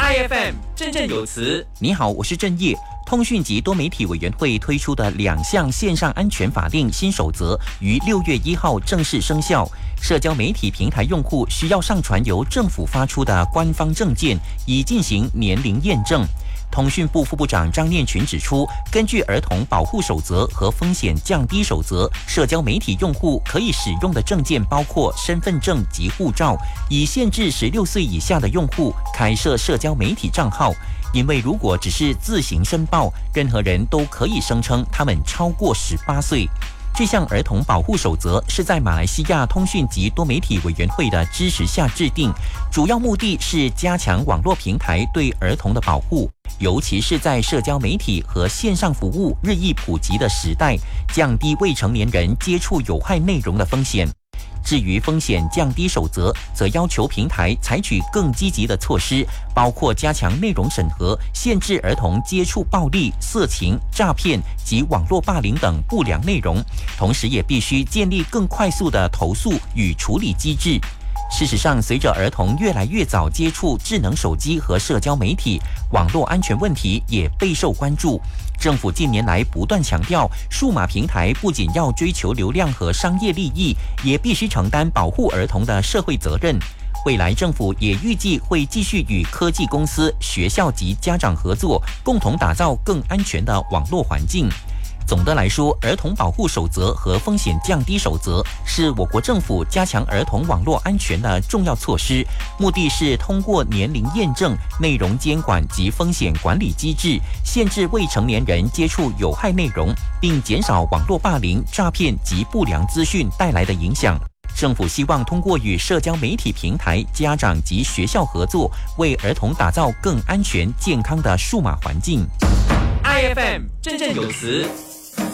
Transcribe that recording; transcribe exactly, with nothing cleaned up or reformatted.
I F M 振振有词。 你好，我是郑业。通讯及多媒体委员会推出的两项线上安全法令新守则于六月一号正式生效。社交媒体平台用户需要上传由政府发出的官方证件，以进行年龄验证。通讯部副部长张念群指出，根据儿童保护守则和风险降低守则，社交媒体用户可以使用的证件包括身份证及护照，以限制十六岁以下的用户开设社交媒体账号。因为如果只是自行申报，任何人都可以声称他们超过十八岁。这项儿童保护守则是在马来西亚通讯及多媒体委员会的支持下制定，主要目的是加强网络平台对儿童的保护，尤其是在社交媒体和线上服务日益普及的时代，降低未成年人接触有害内容的风险。至于风险降低守则，则要求平台采取更积极的措施，包括加强内容审核，限制儿童接触暴力、色情、诈骗及网络霸凌等不良内容，同时也必须建立更快速的投诉与处理机制。事实上，随着儿童越来越早接触智能手机和社交媒体，网络安全问题也备受关注。政府近年来不断强调，数码平台不仅要追求流量和商业利益，也必须承担保护儿童的社会责任。未来政府也预计会继续与科技公司、学校及家长合作，共同打造更安全的网络环境。总的来说，儿童保护守则和风险降低守则是我国政府加强儿童网络安全的重要措施，目的是通过年龄验证、内容监管及风险管理机制，限制未成年人接触有害内容，并减少网络霸凌、诈骗及不良资讯带来的影响。政府希望通过与社交媒体平台、家长及学校合作，为儿童打造更安全、健康的数码环境。 I F M 振振有词。